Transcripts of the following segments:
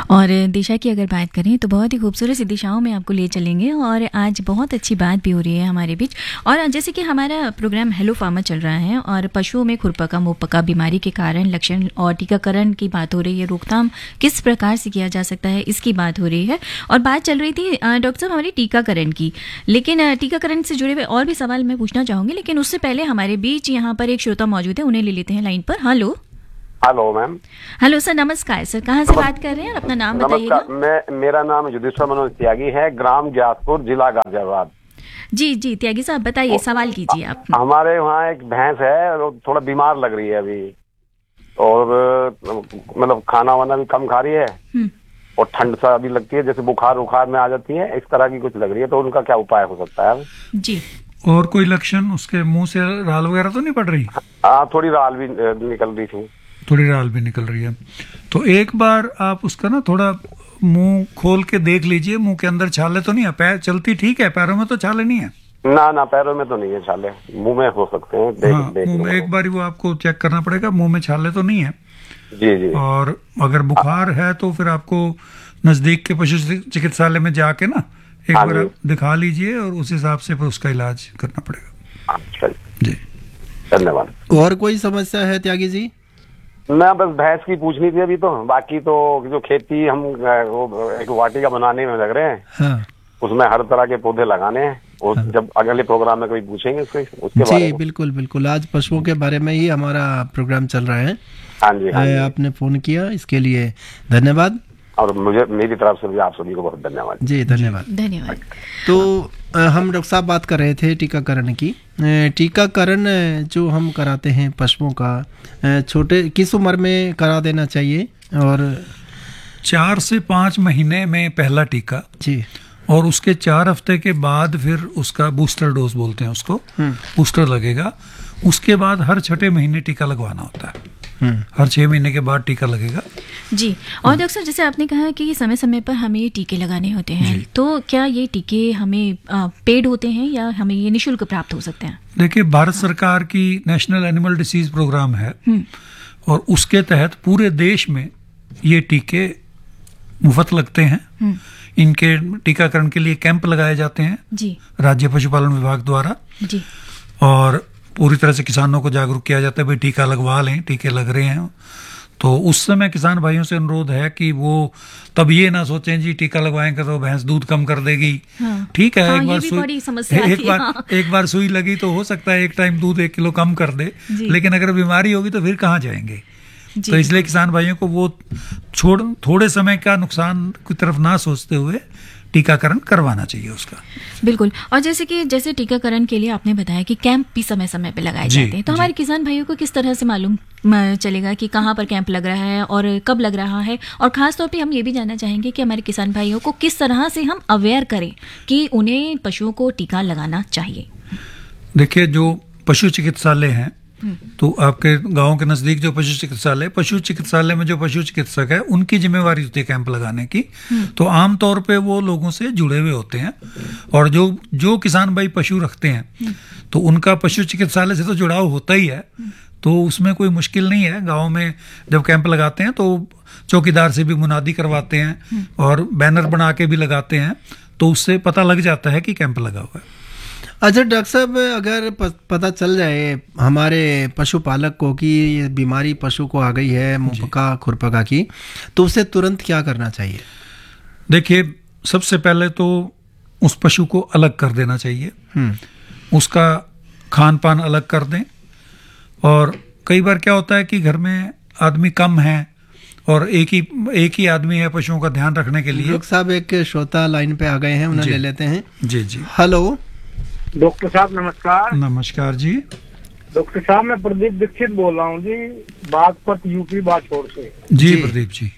और दिशा की अगर बात करें तो बहुत ही खूबसूरत सी दिशाओं में आपको ले चलेंगे और आज बहुत अच्छी बात भी हो रही है हमारे बीच। और जैसे कि हमारा प्रोग्राम हेलो फार्मर चल रहा है और पशुओं में खुरपका मुंहपका बीमारी के कारण लक्षण और टीकाकरण की बात हो रही है, रोकथाम किस प्रकार से किया जा सकता है इसकी बात हो रही है। और बात चल रही थी डॉक्टर साहब हमारी टीकाकरण की, लेकिन टीकाकरण से जुड़े हुए और भी सवाल मैं पूछना चाहूँगी, लेकिन उससे पहले हमारे बीच यहाँ पर एक श्रोता मौजूद है, उन्हें ले लेते हैं लाइन पर। Hello. Hello ma'am. Hello sir, नमस्कार सर, कहाँ से बात कर रहे हैं और अपना नाम बताइएगा। मेरा नाम युधिष्ठिर मनोज त्यागी है, ग्राम ग्यासपुर, जिला गाजियाबाद। जी जी त्यागी साहब बताइए, सवाल कीजिए आप। हमारे वहाँ एक भैंस है, थोड़ा बीमार लग रही है अभी, और मतलब खाना वाना भी कम खा रही है और ठंड सा अभी लगती है, जैसे बुखार उखार में आ जाती है, इस तरह की कुछ लग रही है, तो उनका क्या उपाय हो सकता है जी। और कोई लक्षण, उसके मुंह से राल वगैरह तो नहीं पड़ रही? हाँ, थोड़ी राल भी निकल रही थी। थोड़ी राल भी निकल रही है, तो एक बार आप उसका ना थोड़ा मुंह खोल के देख लीजिए, मुंह के अंदर छाले तो नहीं है? पैर चलती ठीक है, पैरों में तो छाले नहीं है? ना पैरों में तो नहीं है छाले, मुंह में हो सकते हैं। मुंह में एक बार वो आपको चेक करना पड़ेगा, मुंह में छाले तो नहीं है। जी। और अगर बुखार है तो फिर आपको नजदीक के पशु चिकित्सालय में जाके ना एक बार दिखा लीजिए और उस हिसाब से फिर उसका इलाज करना पड़ेगा। अच्छा जी, धन्यवाद। और कोई समस्या है त्यागी जी? मैं बस भैंस की पूछनी थी अभी, तो बाकी तो जो खेती हम वो एक वाटिका बनाने में लग रहे हैं। हाँ। उसमें हर तरह के पौधे लगाने हैं, और हाँ। जब अगले प्रोग्राम में कोई पूछेंगे उसके बारे में। बिल्कुल बिल्कुल, आज पशुओं के बारे में ही हमारा प्रोग्राम चल रहा है। हाँ जी। आपने फोन किया, इसके लिए धन्यवाद। और मेरी तरफ से भी आप सभी को बहुत धन्यवाद जी। धन्यवाद। तो हम डॉक्टर साहब बात कर रहे थे टीकाकरण की। टीकाकरण जो हम कराते हैं पशुओं का, छोटे किस उम्र में करा देना चाहिए? और 4 से 5 महीने में पहला टीका जी, और उसके 4 हफ्ते के बाद फिर उसका बूस्टर डोज बोलते हैं उसको, बूस्टर लगेगा। उसके बाद हर 6 महीने टीका लगवाना होता है, हर 6 महीने के बाद टीका लगेगा जी। और डॉक्टर साहब जैसे आपने कहा कि समय समय पर हमें ये टीके लगाने होते हैं, तो क्या ये टीके हमें पेड होते हैं या हमें ये निःशुल्क प्राप्त हो सकते हैं? देखिए, भारत सरकार की नेशनल एनिमल डिसीज प्रोग्राम है और उसके तहत पूरे देश में ये टीके मुफ्त लगते हैं। इनके टीकाकरण के लिए कैंप लगाए जाते हैं जी, राज्य पशुपालन विभाग द्वारा जी, और पूरी तरह से किसानों को जागरूक किया जाता है, भाई टीका लगवा लें, टीके लग रहे हैं। तो उस समय किसान भाइयों से अनुरोध है कि वो तब ये ना सोचें जी टीका लगवाएंगे तो भैंस दूध कम कर देगी। ठीक है, एक बार सुई लगी तो हो सकता है एक टाइम दूध 1 किलो कम कर दे, लेकिन अगर बीमारी होगी तो फिर कहाँ जाएंगे? तो इसलिए किसान भाइयों को वो थोड़े समय का नुकसान की तरफ ना सोचते हुए टीकाकरण करवाना चाहिए उसका। बिल्कुल। और जैसे टीकाकरण के लिए आपने बताया कि कैंप भी समय समय पे लगाए जाते हैं, तो हमारे किसान भाइयों को किस तरह से मालूम चलेगा कि कहाँ पर कैंप लग रहा है और कब लग रहा है? और खास तौर पे हम ये भी जानना चाहेंगे कि हमारे किसान भाइयों को किस तरह से हम अवेयर करें कि उन्हें पशुओं को टीका लगाना चाहिए। देखिए, जो पशु चिकित्सालय हैं, तो आपके गांव के नजदीक जो पशु चिकित्सालय में जो पशु चिकित्सक है, उनकी जिम्मेवारी होती है कैंप लगाने की। तो आमतौर पे वो लोगों से जुड़े हुए होते हैं, और जो किसान भाई पशु रखते हैं तो उनका पशु चिकित्सालय से तो जुड़ाव होता ही है, तो उसमें कोई मुश्किल नहीं है। गांव में जब कैंप लगाते हैं तो चौकीदार से भी मुनादी करवाते हैं और बैनर बना के भी लगाते हैं, तो उससे पता लग जाता है कि कैंप लगा हुआ है। अच्छा डॉक्टर साहब, अगर पता चल जाए हमारे पशुपालक को कि ये बीमारी पशु को आ गई है, मुंहपका खुरपका की, तो उसे तुरंत क्या करना चाहिए? देखिए, सबसे पहले तो उस पशु को अलग कर देना चाहिए, उसका खान पान अलग कर दें। और कई बार क्या होता है कि घर में आदमी कम है और एक ही आदमी है पशुओं का ध्यान रखने के लिए। डॉक्टर साहब, एक श्रोता लाइन पे आ गए हैं, उन्हें ले लेते हैं। जी। हेलो डॉक्टर साहब, नमस्कार। नमस्कार जी। डॉक्टर साहब, मैं प्रदीप दीक्षित बोल रहा हूँ जी, बागपत यूपी बाछोड़ से। जी प्रदीप जी।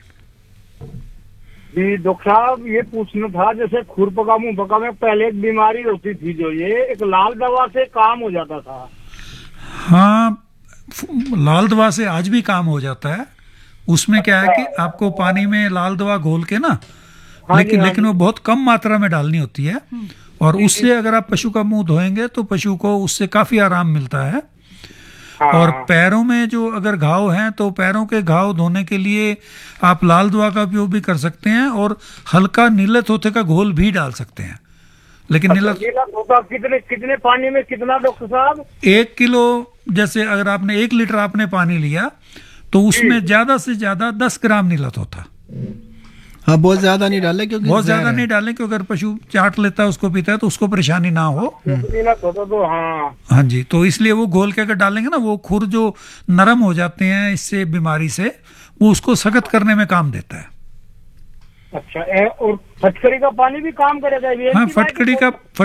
जी डॉक्टर साहब, ये पूछना था, जैसे खुरपका मुंहपका में पहले एक बीमारी होती थी, जो ये एक लाल दवा से काम हो जाता था। हाँ, लाल दवा से आज भी काम हो जाता है। उसमें क्या है कि आपको पानी में लाल दवा घोल के ना, लेकिन वो बहुत कम मात्रा में डालनी होती है, और उससे अगर आप पशु का मुंह धोएंगे तो पशु को उससे काफी आराम मिलता है। हाँ, और हाँ। पैरों में जो अगर घाव हैं तो पैरों के घाव धोने के लिए आप लाल दवा का उपयोग भी कर सकते हैं और हल्का नीले तोते का घोल भी डाल सकते हैं। लेकिन नीला नीला तोता कितने कितने पानी में कितना डॉक्टर साहब? 1 किलो, जैसे अगर आपने 1 लीटर आपने पानी लिया तो उसमें ज्यादा से ज्यादा 10 ग्राम नीला तोता। हाँ, बहुत ज्यादा नहीं डाले क्योंकि बहुत जहर ज्यादा है। नहीं डालें, क्योंकि अगर पशु चाट लेता है उसको पीता है तो उसको परेशानी ना हो। नीला तोता तो हाँ। हाँ जी, तो इसलिए वो घोल के अगर डालेंगे ना, वो खुर जो नरम हो जाते हैं इससे बीमारी से, वो उसको सख्त करने में काम देता है। अच्छा और फटकरी का पानी भी काम करेगा ये? हाँ, फटकड़ी का